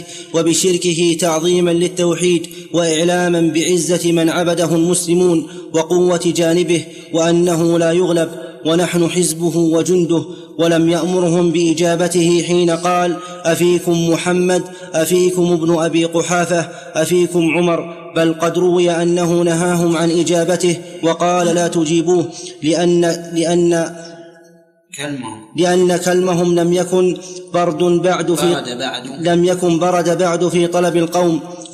وبشركه تعظيما للتوحيد وإعلاما بعزة من عبده المسلمون وقوة جانبه وأنه لا يغلب ونحن حزبه وجنده، ولم يأمرهم بإجابته حين قال: أفيكم محمد، أفيكم ابن أبي قحافة، أفيكم عمر، بل قد روي أنه نهاهم عن إجابته وقال: لا تجيبوه، لأن كلمهم لم يكن برد بعد في طلب القوم